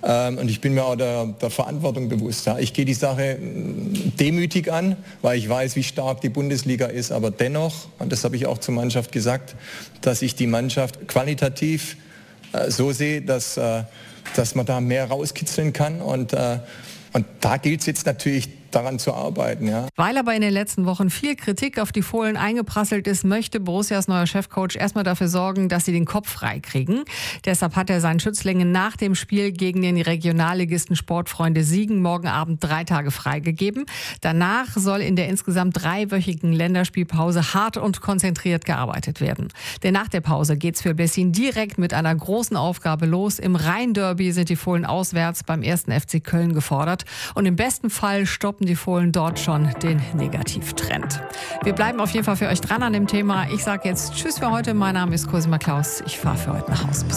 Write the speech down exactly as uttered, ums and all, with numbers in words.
Ähm, und ich bin mir auch der, der Verantwortung bewusst. Ja. Ich gehe die Sache demütig an, weil ich weiß, wie stark die Bundesliga ist. Aber dennoch, und das habe ich auch zur Mannschaft gesagt, dass ich die Mannschaft qualitativ äh, so sehe, dass, äh, dass man da mehr rauskitzeln kann. Und, äh, und da gilt es jetzt natürlich daran zu arbeiten. Ja. Weil aber in den letzten Wochen viel Kritik auf die Fohlen eingeprasselt ist, möchte Borussias neuer Chefcoach erstmal dafür sorgen, dass sie den Kopf frei kriegen. Deshalb hat er seinen Schützlingen nach dem Spiel gegen den Regionalligisten Sportfreunde Siegen morgen Abend drei Tage freigegeben. Danach soll in der insgesamt dreiwöchigen Länderspielpause hart und konzentriert gearbeitet werden. Denn nach der Pause geht's für Bessin direkt mit einer großen Aufgabe los. Im Rhein-Derby sind die Fohlen auswärts beim ersten F C Köln gefordert. Und im besten Fall stoppen die Fohlen dort schon den Negativtrend. Wir bleiben auf jeden Fall für euch dran an dem Thema. Ich sage jetzt Tschüss für heute. Mein Name ist Cosima Klaus. Ich fahre für heute nach Hause. Bis